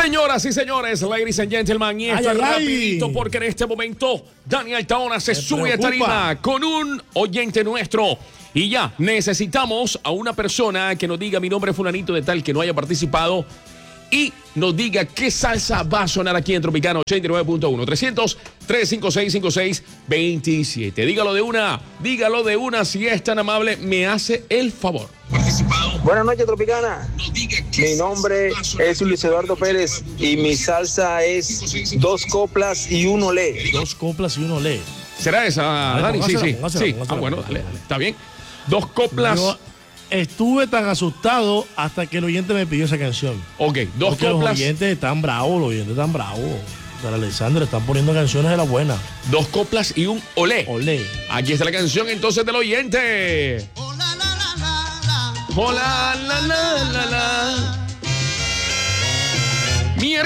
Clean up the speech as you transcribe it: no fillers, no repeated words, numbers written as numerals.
Señoras y señores, ladies and gentlemen, y esto es rapidito porque en este momento Dani Altaona se sube a tarima con un oyente nuestro. Y ya, necesitamos a una persona que nos diga mi nombre es fulanito de tal, que no haya participado y nos diga qué salsa va a sonar aquí en Tropicana 89.1 300-356-5627. Dígalo de una si es tan amable, me hace el favor. Buenas noches, Tropicana. Mi nombre es Luis Eduardo Pérez y mi salsa es 2 coplas y 1 olé. 2 coplas y 1 olé. ¿Será esa, Dani? Sí. Póngasela. Ah, bueno, dale. Está bien. 2 coplas. Yo estuve tan asustado hasta que el oyente me pidió esa canción. Ok, 2 Porque coplas. Los oyentes están bravos. Para Alexander están poniendo canciones de la buena. 2 coplas y un olé. Olé. Aquí está la canción entonces del oyente. Hola, la, la, la, la.